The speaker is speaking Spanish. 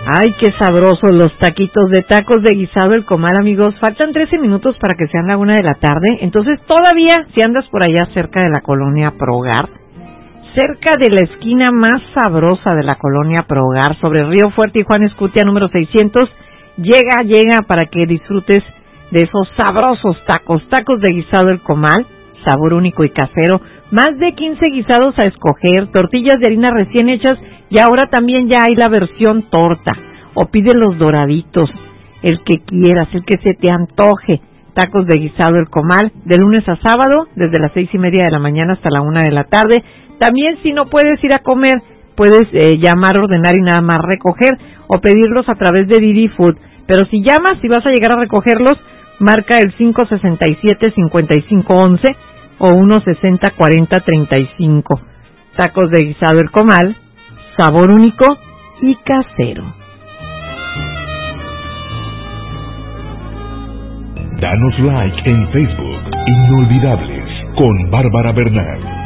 Ay, qué sabrosos los taquitos de tacos de guisado El Comal, amigos. Faltan 13 minutos para que sean la 1 de la tarde. Entonces, todavía, si andas por allá cerca de la colonia Progar, cerca de la esquina más sabrosa de la colonia Progar, sobre Río Fuerte y Juan Escutia, número 600, llega para que disfrutes de esos sabrosos tacos de guisado El Comal, sabor único y casero. Más de 15 guisados a escoger, tortillas de harina recién hechas, y ahora también ya hay la versión torta, o pide los doraditos, el que quieras, el que se te antoje. Tacos de guisado El Comal, de lunes a sábado, desde las 6:30 de la mañana hasta la 1 de la tarde. También, si no puedes ir a comer, puedes llamar, ordenar y nada más recoger, o pedirlos a través de Didi Food. Pero si llamas, si vas a llegar a recogerlos, marca el 567-5511 o 160-4035. Tacos de guisado El Comal, sabor único y casero. Danos like en Facebook. Inolvidables con Bárbara Bernal.